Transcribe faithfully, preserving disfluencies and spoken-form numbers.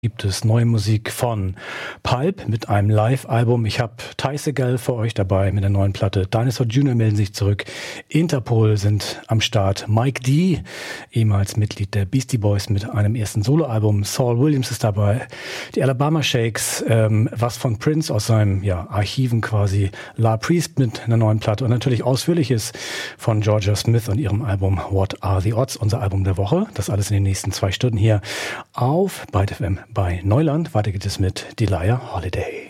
Gibt es neue Musik von Pulp mit einem Live-Album. Ich habe Ty Segall für euch dabei mit der neuen Platte. Dinosaur Junior melden sich zurück. Interpol sind am Start. Mike D, ehemals Mitglied der Beastie Boys mit einem ersten Soloalbum. Saul Williams ist dabei. Die Alabama Shakes, ähm, was von Prince aus seinem ja, Archiven quasi. La Priest mit einer neuen Platte und natürlich Ausführliches von Georgia Smith und ihrem Album What Are the Odds, unser Album der Woche. Das alles in den nächsten zwei Stunden hier auf Byte F M bei Neuland. Weiter geht es mit Delia Holiday.